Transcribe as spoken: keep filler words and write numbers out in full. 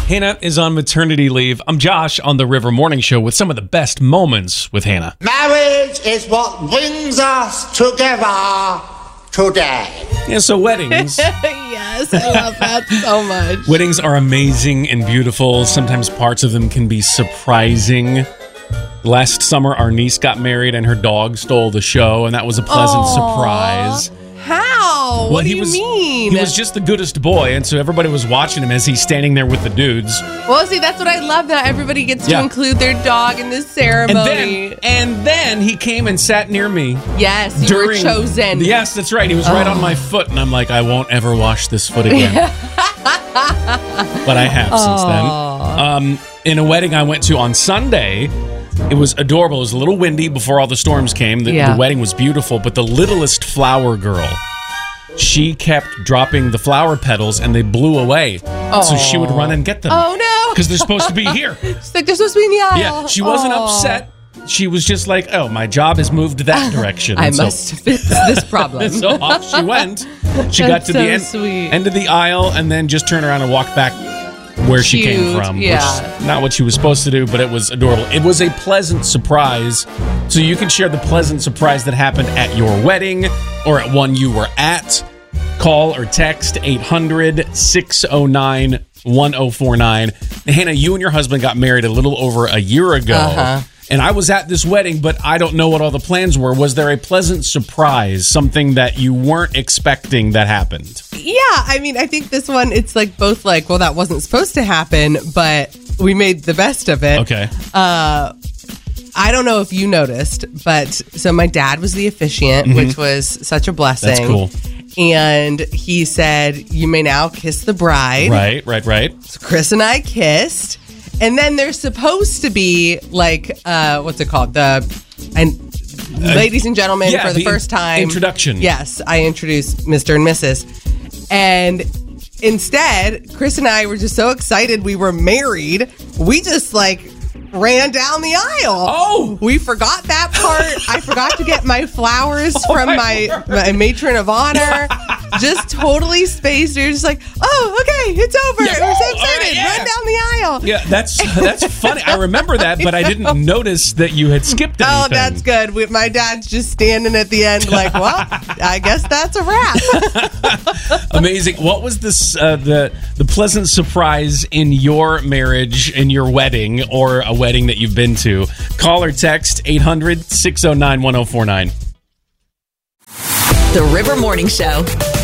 Hannah is on maternity leave. I'm Josh on the River Morning Show with some of the best moments with Hannah. Marriage is what brings us together today. Yeah, so weddings. Yes, I love that so much. Weddings are amazing and beautiful. Sometimes parts of them can be surprising. Last summer, our niece got married and her dog stole the show, and that was a pleasant Aww. surprise. How? Well, what do he you was, mean? He was just the goodest boy, and so everybody was watching him as he's standing there with the dudes. Well, see, that's what I love, that everybody gets to Yeah. include their dog in this ceremony. And then, and then he came and sat near me. Yes, you during, were chosen. Yes, that's right. He was right Oh. on my foot, and I'm like, I won't ever wash this foot again. But I have since then. Um, in a wedding I went to on Sunday, it was adorable. It was a little windy before all the storms came. The, Yeah. the wedding was beautiful, but the littlest flower girl, she kept dropping the flower petals, and they blew away. So she would run and get them. Oh, no. Because they're supposed to be here. It's like they're supposed to be in the aisle. Yeah, she wasn't Aw. upset. She was just like, oh, my job has moved that direction. I And so- must fix this problem. so off she went. She got That's to the so end, sweet. end of the aisle and then just turned around and walked back where she came Cute, from. yeah. Which is not what she was supposed to do, but it was adorable. It was a pleasant surprise. So you can share the pleasant surprise that happened at your wedding or at one you were at. Call or text eight hundred, six oh nine, one oh four nine. Hannah, you and your husband got married a little over a year ago. Uh-huh. And I was at this wedding, but I don't know what all the plans were. Was there a pleasant surprise, something that you weren't expecting that happened? Yeah, I mean, I think this one, it's like both like, well, that wasn't supposed to happen, but we made the best of it. Okay. Uh, I don't know if you noticed, but so my dad was the officiant, Mm-hmm. which was such a blessing. That's cool. And he said, you may now kiss the bride. Right, right, right. So Chris and I kissed. And then there's supposed to be like, uh, what's it called? The, and ladies and gentlemen, yeah, for the, the first in- time. introduction. Yes, I introduced Mister and Missus And instead, Chris and I were just so excited we were married. We just like ran down the aisle. Oh! We forgot that part. I forgot to get my flowers Oh, from my my, my matron of honor. Just totally spaced. You're just like, oh, okay, it's over. Yeah. We're so Oh, all right, excited. yeah. Run down the aisle. Yeah, that's that's funny. I remember that, but I didn't notice that you had skipped anything. Oh, that's good. We, my dad's just standing at the end like, well, I guess that's a wrap. Amazing. What was this uh, the the pleasant surprise in your marriage, in your wedding, or a wedding that you've been to? Call or text eight hundred, six oh nine, one oh four nine. The River Morning Show.